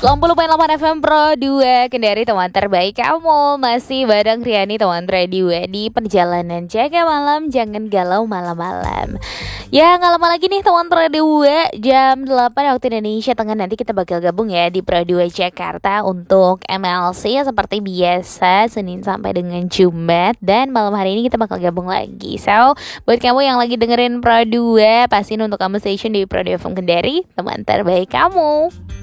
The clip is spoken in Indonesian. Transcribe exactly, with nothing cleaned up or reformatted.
sembilan puluh koma delapan F M Pro dua Kendari, teman terbaik kamu. Masih bareng Riani, teman radio di perjalanan jaga malam. Jangan galau malam-malam. Ya gak lama lagi nih teman radio jam delapan waktu Indonesia Tengah. Nanti kita bakal gabung ya di Pro dua Jakarta untuk M L C seperti biasa, Senin sampai dengan Jumat. Dan malam hari ini kita bakal gabung lagi. So buat kamu yang lagi dengerin Pro dua, pastiin untuk kamu station di Pro dua F M Kendari, teman terbaik kamu.